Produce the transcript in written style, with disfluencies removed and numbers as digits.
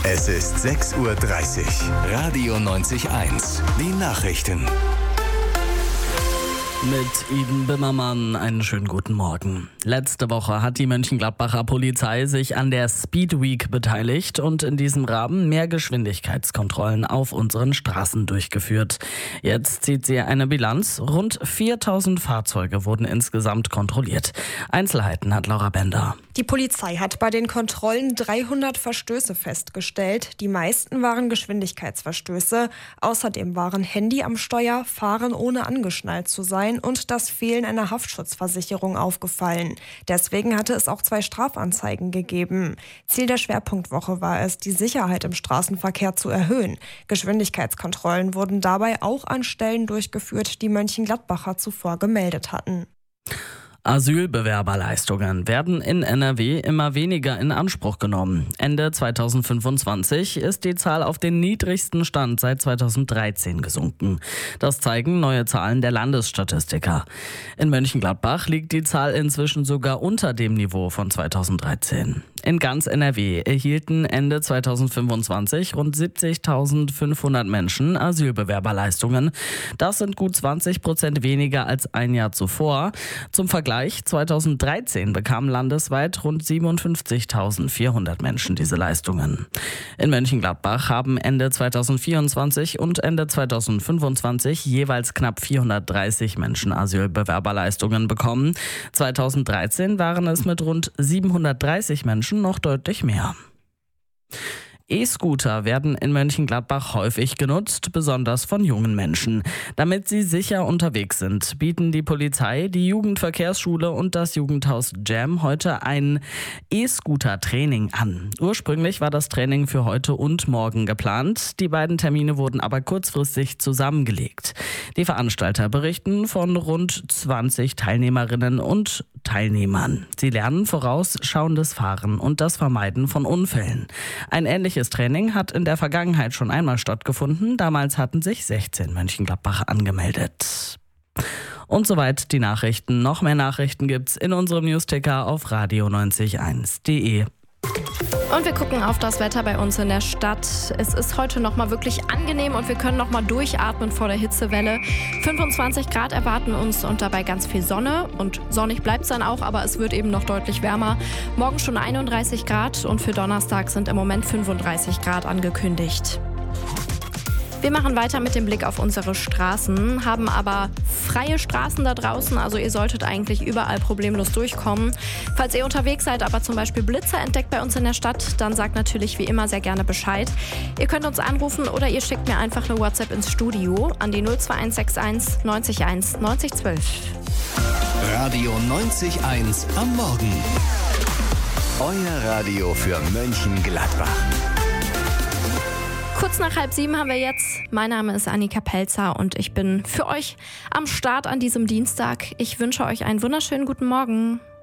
Es ist 6:30 Uhr. Radio 90.1. Die Nachrichten. Mit Iden Bimmermann einen schönen guten Morgen. Letzte Woche hat die Mönchengladbacher Polizei sich an der Speed Week beteiligt und in diesem Rahmen mehr Geschwindigkeitskontrollen auf unseren Straßen durchgeführt. Jetzt zieht sie eine Bilanz. Rund 4000 Fahrzeuge wurden insgesamt kontrolliert. Einzelheiten hat Laura Bender. Die Polizei hat bei den Kontrollen 300 Verstöße festgestellt. Die meisten waren Geschwindigkeitsverstöße. Außerdem waren Handy am Steuer, Fahren ohne angeschnallt zu sein und das Fehlen einer Haftschutzversicherung aufgefallen. Deswegen hatte es auch 2 Strafanzeigen gegeben. Ziel der Schwerpunktwoche war es, die Sicherheit im Straßenverkehr zu erhöhen. Geschwindigkeitskontrollen wurden dabei auch an Stellen durchgeführt, die Mönchengladbacher zuvor gemeldet hatten. Asylbewerberleistungen werden in NRW immer weniger in Anspruch genommen. Ende 2025 ist die Zahl auf den niedrigsten Stand seit 2013 gesunken. Das zeigen neue Zahlen der Landesstatistiker. In Mönchengladbach liegt die Zahl inzwischen sogar unter dem Niveau von 2013. In ganz NRW erhielten Ende 2025 rund 70.500 Menschen Asylbewerberleistungen. Das sind gut 20% weniger als ein Jahr zuvor. Zum Vergleich: 2013 bekamen landesweit rund 57.400 Menschen diese Leistungen. In Mönchengladbach haben Ende 2024 und Ende 2025 jeweils knapp 430 Menschen Asylbewerberleistungen bekommen. 2013 waren es mit rund 730 Menschen noch deutlich mehr. E-Scooter werden in Mönchengladbach häufig genutzt, besonders von jungen Menschen. Damit sie sicher unterwegs sind, bieten die Polizei, die Jugendverkehrsschule und das Jugendhaus Jam heute ein E-Scooter-Training an. Ursprünglich war das Training für heute und morgen geplant. Die beiden Termine wurden aber kurzfristig zusammengelegt. Die Veranstalter berichten von rund 20 Teilnehmerinnen und Teilnehmern. Sie lernen vorausschauendes Fahren und das Vermeiden von Unfällen. Ein ähnliches Training hat in der Vergangenheit schon einmal stattgefunden. Damals hatten sich 16 Mönchengladbacher angemeldet. Und soweit die Nachrichten. Noch mehr Nachrichten gibt's in unserem Newsticker auf radio901.de. Und wir gucken auf das Wetter bei uns in der Stadt. Es ist heute nochmal wirklich angenehm und wir können nochmal durchatmen vor der Hitzewelle. 25 Grad erwarten uns und dabei ganz viel Sonne. Und sonnig bleibt es dann auch, aber es wird eben noch deutlich wärmer. Morgen schon 31 Grad und für Donnerstag sind im Moment 35 Grad angekündigt. Wir machen weiter mit dem Blick auf unsere Straßen, haben aber freie Straßen da draußen, also ihr solltet eigentlich überall problemlos durchkommen. Falls ihr unterwegs seid, aber zum Beispiel Blitzer entdeckt bei uns in der Stadt, dann sagt natürlich wie immer sehr gerne Bescheid. Ihr könnt uns anrufen oder ihr schickt mir einfach eine WhatsApp ins Studio an die 02161 90 1 90 12. Radio 90.1 am Morgen. Euer Radio für Mönchengladbach. Kurz nach 6:30 haben wir jetzt. Mein Name ist Annika Pelzer und ich bin für euch am Start an diesem Dienstag. Ich wünsche euch einen wunderschönen guten Morgen.